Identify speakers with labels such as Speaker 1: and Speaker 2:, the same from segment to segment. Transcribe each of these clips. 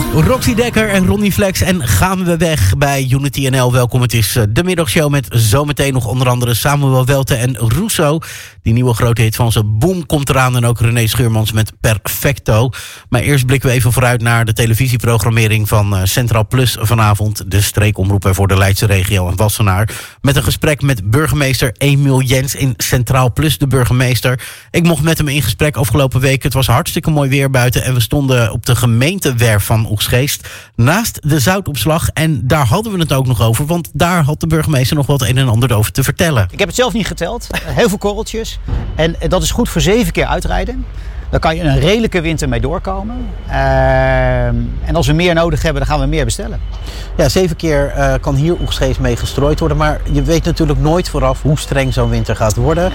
Speaker 1: Roxy Dekker en Ronnie Flex en gaan we weg bij Unity NL. Welkom, het is de middagshow met zometeen nog onder andere Samuel Welte en Russo. Die nieuwe grote hit van ze, Boom, komt eraan. En ook René Schuurmans met Perfecto. Maar eerst blikken we even vooruit naar de televisieprogrammering van Centraal Plus vanavond. De streekomroeper voor de Leidse regio en Wassenaar. Met een gesprek met burgemeester Emiel Jens in Centraal Plus, de burgemeester. Ik mocht met hem in gesprek afgelopen week. Het was hartstikke mooi weer buiten en we stonden op de gemeentewerf van Oegstgeest naast de zoutopslag. En daar hadden we het ook nog over, want daar had de burgemeester nog wat een en ander over te vertellen.
Speaker 2: Ik heb het zelf niet geteld. Heel veel korreltjes. En dat is goed voor 7 keer uitrijden. Daar kan je een redelijke winter mee doorkomen. En als we meer nodig hebben, dan gaan we meer bestellen.
Speaker 1: Ja, 7 keer kan hier Oegstgeest mee gestrooid worden. Maar je weet natuurlijk nooit vooraf hoe streng zo'n winter gaat worden.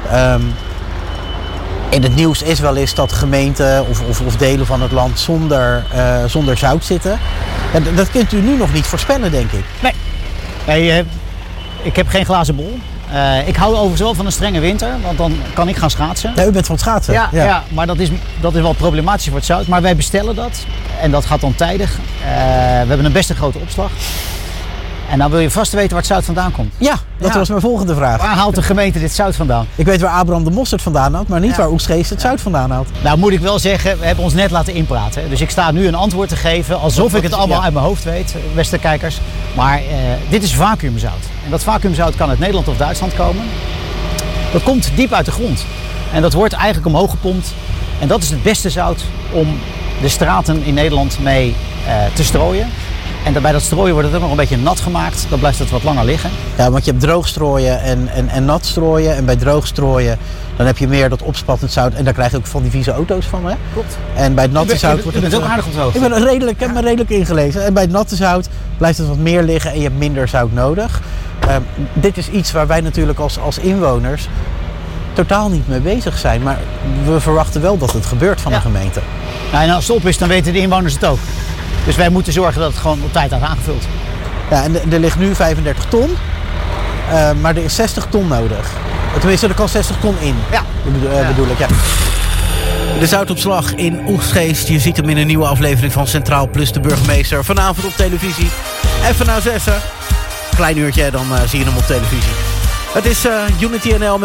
Speaker 1: In het nieuws is wel eens dat gemeenten of delen van het land zonder zout zitten. Ja, dat kunt u nu nog niet voorspellen, denk ik.
Speaker 2: Nee, ik heb geen glazen bol. Ik hou overigens wel van een strenge winter, want dan kan ik gaan schaatsen.
Speaker 1: Ja, u bent van het schaatsen.
Speaker 2: Ja, maar dat is wel problematisch voor het zout. Maar wij bestellen dat en dat gaat dan tijdig. We hebben een best een grote opslag. En dan wil je vast weten waar het zout vandaan komt.
Speaker 1: Ja, dat was mijn volgende vraag.
Speaker 2: Waar haalt de gemeente dit zout vandaan?
Speaker 1: Ik weet waar Abraham de Mosterd vandaan haalt, maar niet waar Oegstgeest het zout vandaan haalt.
Speaker 2: Nou moet ik wel zeggen, we hebben ons net laten inpraten. Dus ik sta nu een antwoord te geven alsof ik het allemaal uit mijn hoofd weet, beste kijkers. Maar dit is vacuümzout. En dat vacuümzout kan uit Nederland of Duitsland komen. Dat komt diep uit de grond. En dat wordt eigenlijk omhoog gepompt. En dat is het beste zout om de straten in Nederland mee te strooien. En bij dat strooien wordt het ook nog een beetje nat gemaakt. Dan blijft het wat langer liggen.
Speaker 1: Ja, want je hebt droog strooien en nat strooien. En bij droog strooien dan heb je meer dat opspattend zout. En daar krijg je ook van die vieze auto's van, hè?
Speaker 2: Klopt.
Speaker 1: En bij het natte zout wordt het...
Speaker 2: Je bent ook aardig op de hoogte.
Speaker 1: Ik heb me redelijk ingelezen. En bij het natte zout blijft het wat meer liggen en je hebt minder zout nodig. Dit is iets waar wij natuurlijk als inwoners totaal niet mee bezig zijn. Maar we verwachten wel dat het gebeurt van de gemeente.
Speaker 2: Nou, en als het op is, dan weten de inwoners het ook. Dus wij moeten zorgen dat het gewoon op tijd wordt aangevuld.
Speaker 1: Ja, en er ligt nu 35 ton, maar er is 60 ton nodig. Tenminste, er kan 60 ton in, bedoel ik. Ja. De zoutopslag in Oegstgeest. Je ziet hem in een nieuwe aflevering van Centraal Plus, de burgemeester. Vanavond op televisie. Even na 6. Klein uurtje, dan zie je hem op televisie. Het is Unity NL met